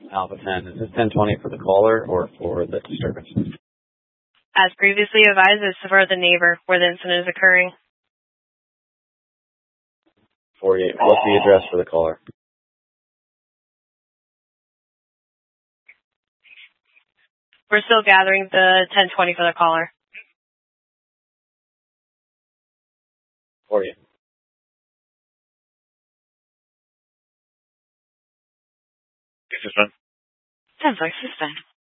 Alpha 10. Is this 1020 for the caller or for the disturbance? As previously advised, it's for the neighbor where the incident is occurring. 48. What's the address for the caller? We're still gathering the 1020 for the caller. 48. Suspend. 10-6, suspend.